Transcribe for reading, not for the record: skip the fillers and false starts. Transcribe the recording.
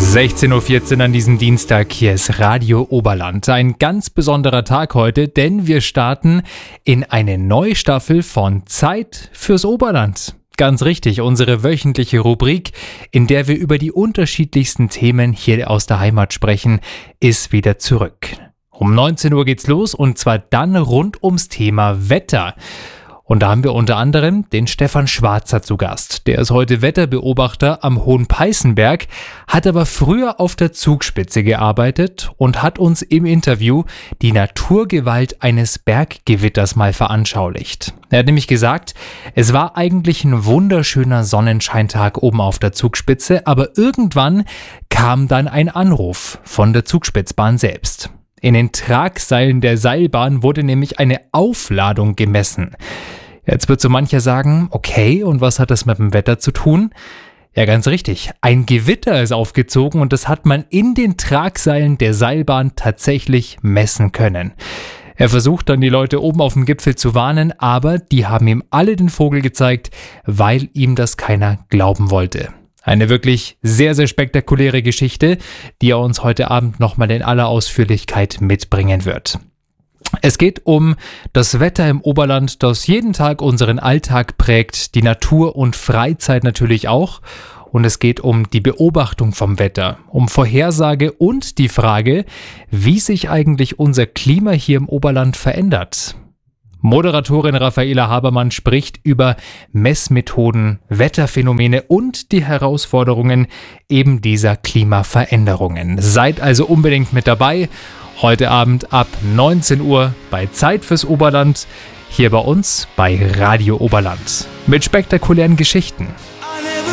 16:14 Uhr an diesem Dienstag, hier ist Radio Oberland. Ein ganz besonderer Tag heute, denn wir starten in eine neue Staffel von Zeit fürs Oberland. Ganz richtig, unsere wöchentliche Rubrik, in der wir über die unterschiedlichsten Themen hier aus der Heimat sprechen, ist wieder zurück. Um 19 Uhr geht's los und zwar dann rund ums Thema Wetter. Und da haben wir unter anderem den Stefan Schwarzer zu Gast. Der ist heute Wetterbeobachter am Hohen Peißenberg, hat aber früher auf der Zugspitze gearbeitet und hat uns im Interview die Naturgewalt eines Berggewitters mal veranschaulicht. Er hat nämlich gesagt, es war eigentlich ein wunderschöner Sonnenscheintag oben auf der Zugspitze, aber irgendwann kam dann ein Anruf von der Zugspitzbahn selbst. In den Tragseilen der Seilbahn wurde nämlich eine Aufladung gemessen. Jetzt wird so mancher sagen, okay, und was hat das mit dem Wetter zu tun? Ja, ganz richtig. Ein Gewitter ist aufgezogen und das hat man in den Tragseilen der Seilbahn tatsächlich messen können. Er versucht dann die Leute oben auf dem Gipfel zu warnen, aber die haben ihm alle den Vogel gezeigt, weil ihm das keiner glauben wollte. Eine wirklich sehr, sehr spektakuläre Geschichte, die er uns heute Abend nochmal in aller Ausführlichkeit mitbringen wird. Es geht um das Wetter im Oberland, das jeden Tag unseren Alltag prägt, die Natur und Freizeit natürlich auch. Und es geht um die Beobachtung vom Wetter, um Vorhersage und die Frage, wie sich eigentlich unser Klima hier im Oberland verändert. Moderatorin Raffaela Habermann spricht über Messmethoden, Wetterphänomene und die Herausforderungen eben dieser Klimaveränderungen. Seid also unbedingt mit dabei. Heute Abend ab 19 Uhr bei Zeit fürs Oberland, hier bei uns bei Radio Oberland. Mit spektakulären Geschichten.